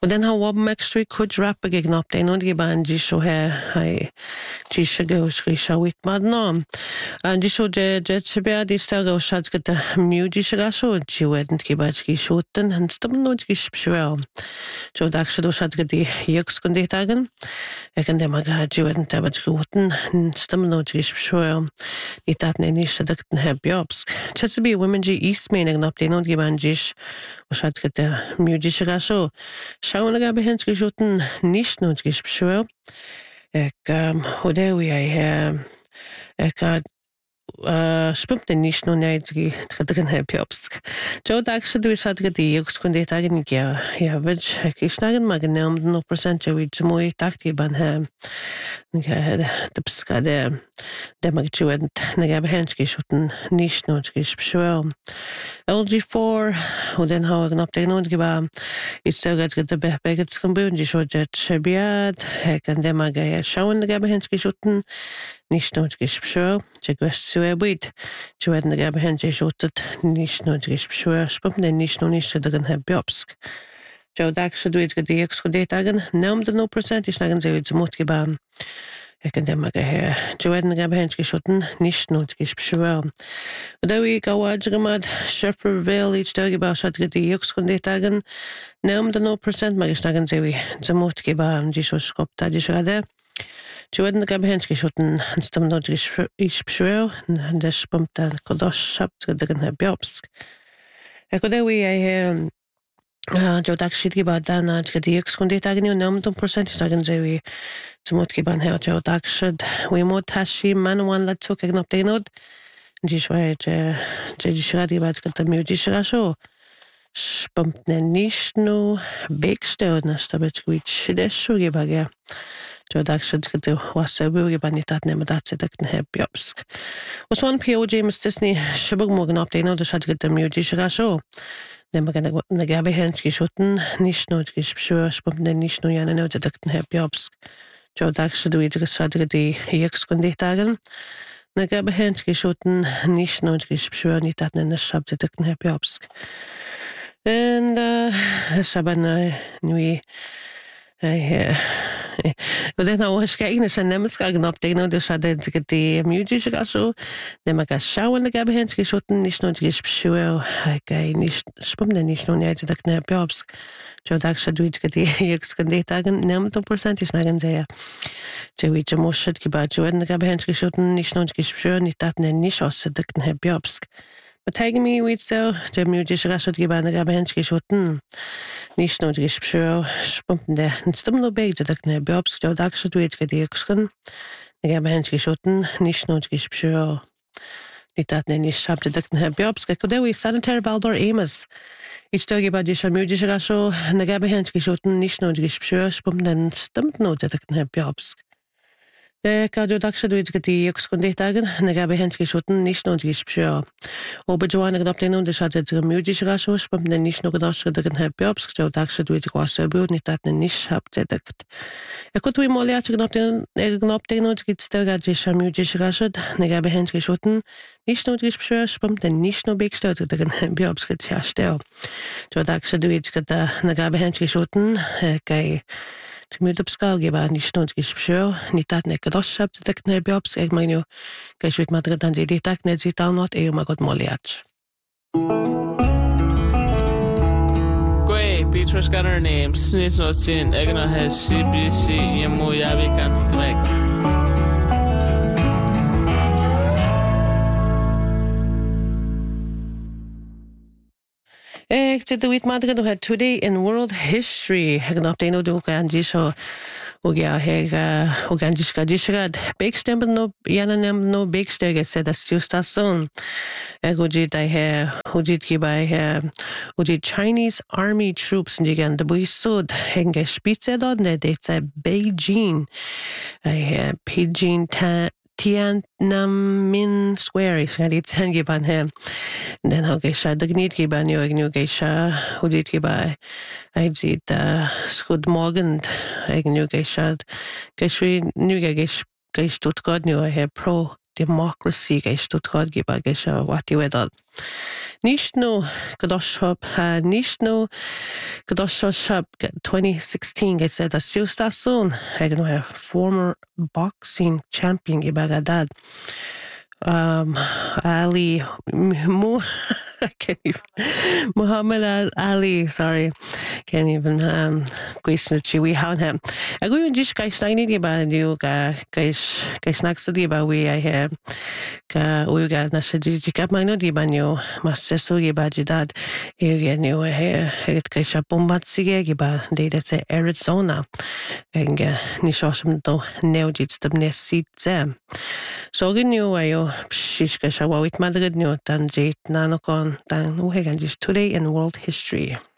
Och den har wab mextri could rap again up den och giban gisho hai gisho go skrisha wit madnom. And gisho je chebea di stago shads get the muji shagasho jiwed gibaj gishoten and stumno gishpshwel. Jo daksho shads get the yux kundetagen. Eken dem aga jiwed tabaj goten and stumno gishpshwel. Nitat neni shadakten hebjobsk. Chesabi women ji eastmain again up den und giban gish shads get the muji shagasho. Schauen wir aber hinter geschoten nicht nur geschwör. Oder wie spumte nicht nur neidgi drin hebjobsk. Jo dagsche du sad gedi jux kunde tagen ja veg kisnagen magnum no percent jo ich moi takti ban ha. Ja de pskade de magjuent nagabe hinter geschoten nicht nur geschwör. LG4 och den har jag upp den och giba istället att det bäget ska bli ju så jet shabiat kan det maga schauen det gabe hens geschoten nicht nur geschwör jag west så bit ju vet det gabe hens geschotet nicht nur geschwör spumne nicht nur nicht drin hebjobsk jo dax du it gedi exkodetagen nam de no percent is nagen ze zum mot giba jag kan det maga här ju vet det gabe hens geschoten nicht nur geschwör och då vi går gemad Shefferville each dag about shot get the yux kondetagen nam de no percent mag snagen ze vi zum mot giba gisho skopta gishrade ju vet det gabe hens geschoten stam no ich beschwör det spumta kodosh schapt det den hebjobsk jag då vi jo tak shit giba dana get the yux kondetagen nam de percent snagen ze vi zum mot giba her jo tak shit we mot tashi man one la took up the node dziś radi bad get music rasho spompne nicht no bekstörna stabet gwich desho gibaga jo dakshed get wasabu gibanitat nemadat sedakn hebjobsk och sån POJ Disney shibug morgen up the node shad get music rasho nemaga nagabe henski shoten nicht no geschwör spompne nicht no jana no sedakn hebjobsk jo dakshed we shad get the yex kondetagen nagabe henski shoten nicht no geschwör nicht dat nenne schab sedakn hebjobsk and shabana nui och det har ska in sen nämska gnap det no det hade det music alltså det man kan schauen nagabe henski shoten nicht no geschwör okay nicht spumne nicht no nicht sedakn hebjobsk jo tak shadwit det yex kondetagen nem to percent is nagen sehr Joey Jamoshad gibat jo nagabe henski shoten nicht no geschwör nicht dat nenne nicht aus sedakn hebjobsk but taking me with so der music rasot giban nagabe henski shoten nicht no geschwör spumne stumno beg sedakn hebjobsk jo tak shadwit det yexkan nagabe henski shoten nicht no geschwör nicht dat nenne nicht schab sedakn hebjobsk kodewi sanitary Valdor Amos ich stöge bei dir music raso nagabe henski shoten nicht no geschwör spumne stumno sedakn hebjobsk Kajo daksha du get the yux kondetagen nagabe henski shoten nicht no geschwör ob joana gnap den und hat der music raso spumne nicht no gedash sedakn hebjobsk jo daksha du was so nicht dat nicht hab sedakt kot we molia gnap den und git stöge die music raso nagabe henski shoten nicht no geschwör spumne nicht no bekstört sedakn hebjobsk ja stel jo daksha du get nagabe henski shoten kai Tmudopskal giba nicht no geschwör nicht dat ne gedash hab sedakn hebjobsk ich meine geshwit madrid dan die tak net sit down not magot moliach Gwe Petrus got her name snitch no sin egna has CBC yemu yabi kan trek the wit madrid had today in world history gnap den do kan gisho och ja och kan diskrad bekstemper no jana nem no bekstege said that just as soon gojit I here hojit ki by here hojit Chinese army troops in again the boy sod henge spitze dort ne det Beijing I Beijing Tiananmen Square is ready to give on him. Then how gesha the gnid giban you new gesha who did gibai I did good morgen I new gesha geshui new gesh Stuttgart new I have pro democracy geis stutgad giba geis wati wedal. Nishno Gadoshop Nishno Gadoshop 2016 I said that still soon I know a former boxing champion gibagadad Ali Muhammad Ali, sorry, can't even question it. We have him. I go and just guys, I need about you guys next to the about we I have we got Nashiji Cap Magno di Banyo, Masteso Gibajidad, you new hair, it Kaisha Bombat Sige Giba, they that's Arizona, and Nishosum do Neojits the Nest seat them. So good new ayo shishka shawa with Madrid new tan jate nanokon tan uhegan just today in world history.